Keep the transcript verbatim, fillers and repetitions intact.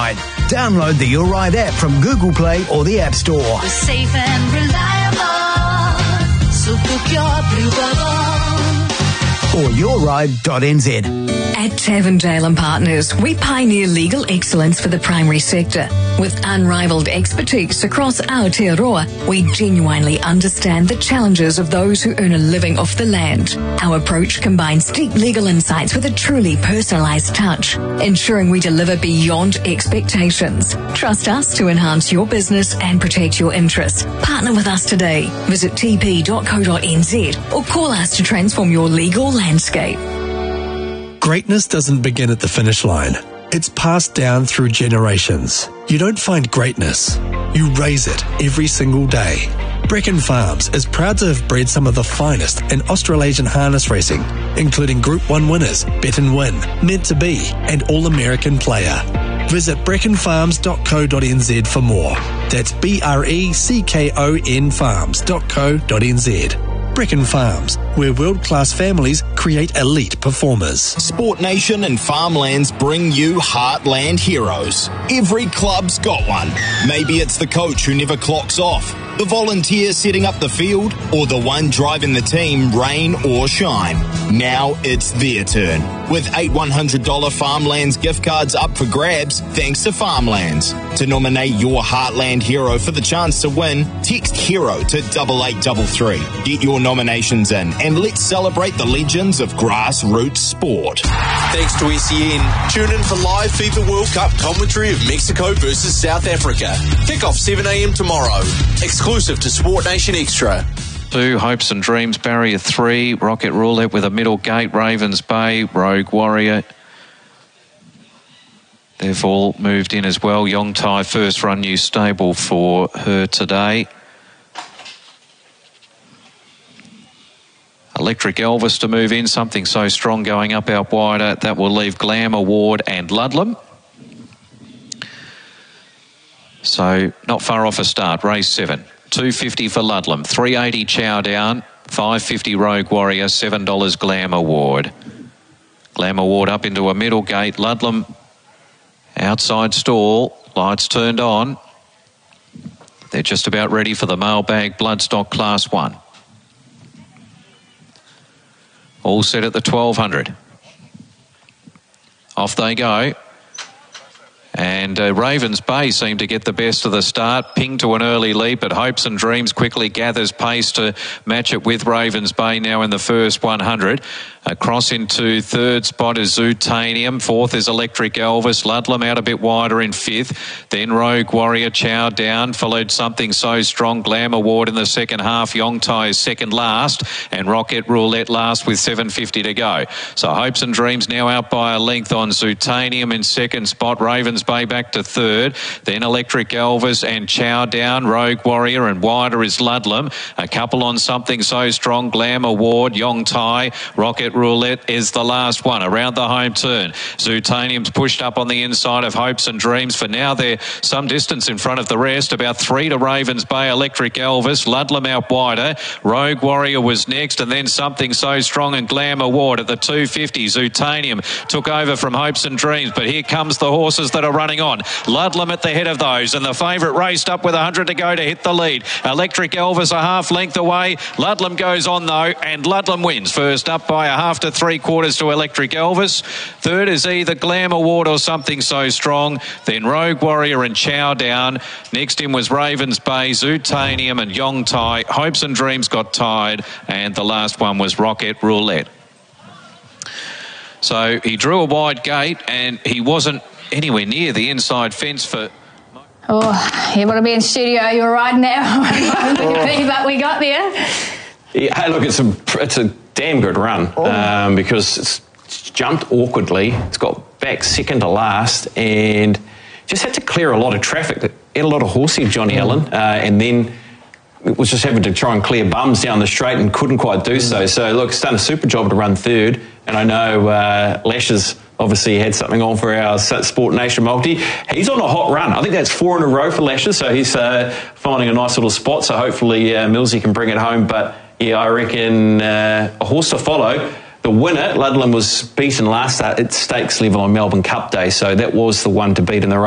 Ride. Download the Your Ride app from Google Play or the App Store. We're safe and reliable, so book your Blue Bubble. Or your ride dot n z. At Tavendale and Partners, we pioneer legal excellence for the primary sector. With unrivaled expertise across Aotearoa, we genuinely understand the challenges of those who earn a living off the land. Our approach combines deep legal insights with a truly personalised touch, ensuring we deliver beyond expectations. Trust us to enhance your business and protect your interests. Partner with us today. Visit t p dot co dot n z or call us to transform your legal landscape. Greatness doesn't begin at the finish line. It's passed down through generations. You don't find greatness. You raise it every single day. Brecon Farms is proud to have bred some of the finest in Australasian harness racing, including Group one winners, Bet and Win, Meant to Be, and All-American Player. Visit brecon farms dot co dot n z for more. That's B R E C K O N farms dot co dot n z. Brecon Farms, where world-class families create elite performers. Sport Nation and Farmlands bring you Heartland Heroes. Every club's got one. Maybe it's the coach who never clocks off, the volunteer setting up the field, or the one driving the team, rain or shine. Now it's their turn. With eight one hundred dollars Farmlands gift cards up for grabs, thanks to Farmlands. To nominate your Heartland hero for the chance to win, text HERO to double eight double three. Get your nominations in and let's celebrate the legends of grassroots sport. Thanks to S E N. Tune in for live FIFA World Cup commentary of Mexico versus South Africa. Kick-off seven a m tomorrow. Exclusive to Sport Nation Extra. Two, Hopes and Dreams, barrier three, Rocket Roulette with a middle gate, Ravens Bay, Rogue Warrior. They've all moved in as well. Yong Tai, first run new stable for her today. Electric Elvis to move in, Something So Strong going up out wider. That will leave Glamour, Ward and Ludlam. So not far off a start, race seven. two fifty for Ludlam, three eighty Chow Down, five fifty Rogue Warrior, seven dollars Glamour Ward. Glamour Ward up into a middle gate, Ludlam outside stall, lights turned on. They're just about ready for the mailbag Bloodstock Class one. All set at the twelve hundred. Off they go. And uh, Ravens Bay seem to get the best of the start. Ping to an early lead, but Hopes and Dreams quickly gathers pace to match it with Ravens Bay now in the first one hundred. Across into third spot is Zootanium. Fourth is Electric Elvis. Ludlam out a bit wider in fifth. Then Rogue Warrior, Chow Down. Followed Something So Strong. Glamour Ward in the second half. Yong Tai is second last. And Rocket Roulette last with seven fifty to go. So Hopes and Dreams now out by a length on Zootanium in second spot. Ravens Bay back to third. Then Electric Elvis and Chow Down. Rogue Warrior and wider is Ludlam. A couple on Something So Strong. Glamour Ward, Yong Tai. Rocket Roulette is the last one around the home turn. Zootanium's pushed up on the inside of Hopes and Dreams. For now, they're some distance in front of the rest. About three to Ravens Bay, Electric Elvis. Ludlam out wider. Rogue Warrior was next, and then Something So Strong and Glamour Ward at the two fifty. Zootanium took over from Hopes and Dreams, but here comes the horses that are running on. Ludlam at the head of those, and the favourite raced up with one hundred to go to hit the lead. Electric Elvis a half length away. Ludlam goes on though, and Ludlam wins. First up by a half to three quarters to Electric Elvis. Third is either Glamour Ward or Something So Strong. Then Rogue Warrior and Chow Down. Next in was Ravens Bay, Zootanium and Yong Tai. Hopes and Dreams got tied, and the last one was Rocket Roulette. So he drew a wide gate, and he wasn't anywhere near the inside fence for... Oh, you want to be in studio, you're right now. oh. But we got there. Yeah, hey, look, it's a, it's a damn good run oh. um, because it's, it's jumped awkwardly. It's got back second to last and just had to clear a lot of traffic. It had a lot of horsey, Johnny mm. Allen, uh, and then it was just having to try and clear bums down the straight and couldn't quite do mm. so. So, look, it's done a super job to run third, and I know uh, Lashes obviously had something on for our Sport Nation multi. He's on a hot run. I think that's four in a row for Lashes, so he's uh, finding a nice little spot. So hopefully uh, Millsy can bring it home. But, yeah, I reckon uh, a horse to follow. The winner, Ludlam, was beaten last at stakes level on Melbourne Cup Day, so that was the one to beat in the race.